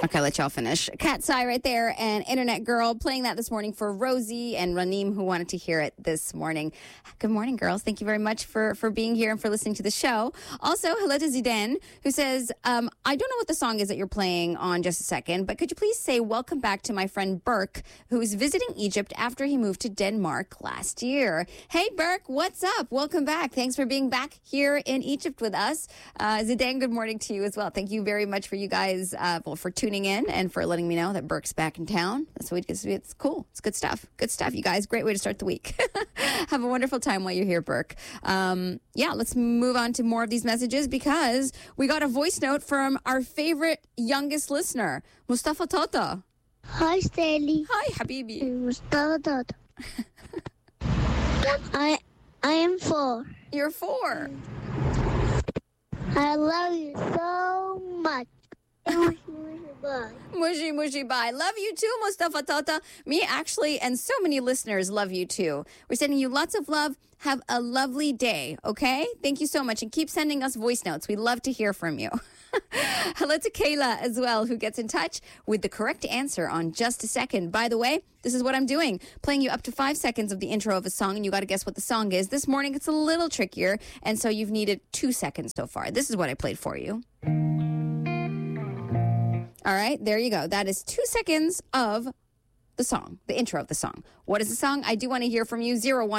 Okay, I'll let y'all finish. Cat's Eye right there and Internet Girl playing that this morning for Rosie and Raneem who wanted to hear it this morning. Good morning, girls. Thank you very much for being here and for listening to the show. Also, hello to Zidane who says, I don't know what the song is that you're playing on just a second, but could you please say welcome back to my friend Burke who is visiting Egypt after he moved to Denmark last year. Hey, Burke, what's up? Welcome back. Thanks for being back here in Egypt with us. Zidane, good morning to you as well. Thank you very much for you guys, for tuning in and for letting me know that Burke's back in town. That's what it's cool. It's good stuff. Good stuff, you guys. Great way to start the week. Have a wonderful time while you're here, Burke. Let's move on to more of these messages because we got a voice note from our favorite youngest listener, Mustafa Tata. Hi, Stanley. Hi, Habibi. Mustafa Tata. I am 4. You're 4. I love you so much. Bye. Mushy, bye. Love you too, Mustafa Tata. Me, actually, and so many listeners love you too. We're sending you lots of love. Have a lovely day, okay? Thank you so much. And keep sending us voice notes. We love to hear from you. Hello to Kayla as well, who gets in touch with the correct answer on just a second. By the way, this is what I'm doing. Playing you up to 5 seconds of the intro of a song, and you got to guess what the song is. This morning, it's a little trickier, and so you've needed 2 seconds so far. This is what I played for you. All right, there you go. That is 2 seconds of the song, the intro of the song. What is the song? I do want to hear from you.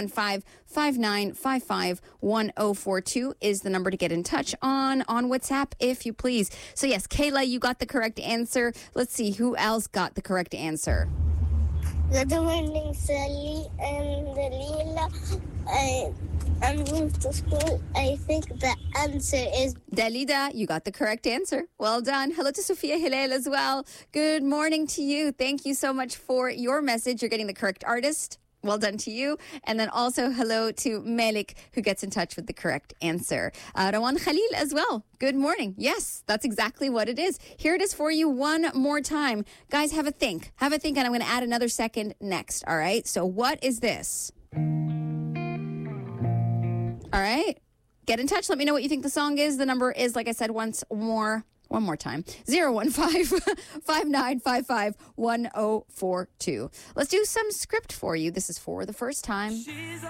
015-5955-1042 is the number to get in touch on WhatsApp, if you please. So yes, Kayla, you got the correct answer. Let's see who else got the correct answer. Good morning, Sally and Dalila. I'm going to school. I think the answer is Dalida. You got the correct answer. Well done. Hello to Sophia Hilal as well. Good morning to you. Thank you so much for your message. You're getting the correct artist. Well done to you. And then also hello to Malik, who gets in touch with the correct answer. Rawan Khalil as well. Good morning. Yes, that's exactly what it is. Here it is for you one more time. Guys, have a think. Have a think, and I'm going to add another second next. All right? So what is this? All right? Get in touch. Let me know what you think the song is. The number is, like I said, one more time, 015-5955-1042. Let's do some script for you. This is for the first time.